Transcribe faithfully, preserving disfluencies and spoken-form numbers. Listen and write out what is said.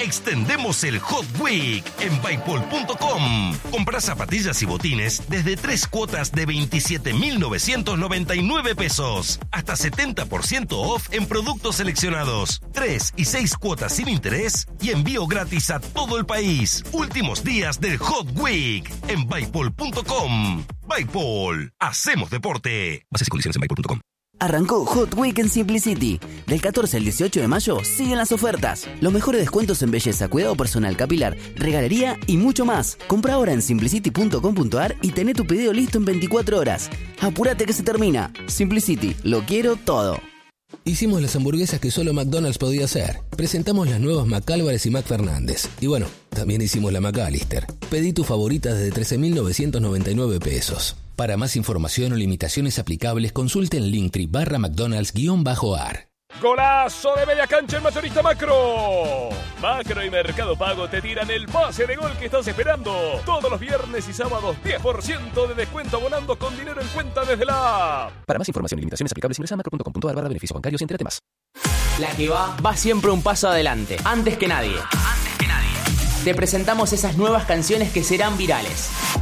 extendemos el Hot Week en Bypol punto com. Comprá zapatillas y botines desde tres cuotas de veintisiete mil novecientos noventa y nueve pesos. Hasta setenta por ciento off en productos seleccionados. Tres y seis cuotas sin interés y envío gratis a todo el país. Últimos días del Hot Week en Bypol punto com. Bypol. Hacemos deporte. Bases y condiciones en Bypol punto com. Arrancó Hot Week en Simplicity. Del catorce al dieciocho de mayo siguen las ofertas. Los mejores descuentos en belleza, cuidado personal, capilar, regalería y mucho más. Compra ahora en simplicity punto com punto a r y tené tu pedido listo en veinticuatro horas. Apúrate que se termina. Simplicity, lo quiero todo. Hicimos las hamburguesas que solo McDonald's podía hacer. Presentamos las nuevas McAlvarez y McFernández. Y bueno, también hicimos la McAllister. Pedí tu favorita desde trece mil novecientos noventa y nueve pesos. Para más información o limitaciones aplicables, consulte en Linktree barra McDonald's guión bajo ar. ¡Golazo de media cancha en Mayorista Macro! Macro y Mercado Pago te tiran el pase de gol que estás esperando. Todos los viernes y sábados, diez por ciento de descuento abonando con dinero en cuenta desde la app. Para más información y limitaciones aplicables, ingresa a macro punto com punto a r barra beneficios bancarios y entérate más. La que va, va siempre un paso adelante. Antes que nadie. Antes que nadie. Te presentamos esas nuevas canciones que serán virales.